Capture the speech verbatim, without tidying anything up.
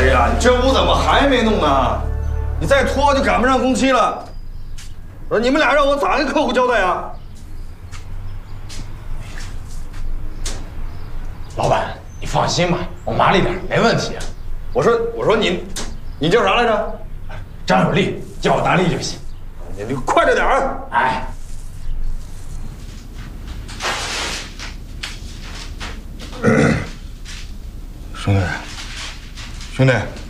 哎呀，你这屋怎么还没弄呢？你再拖就赶不上工期了。我说你们俩让我咋跟客户交代啊？ 老板，你放心吧，我麻利点，没问题。 我说我说你，你叫啥来着？ 张有利，叫我大力就行。 你你快着点儿！ 哎。 兄弟，兄弟，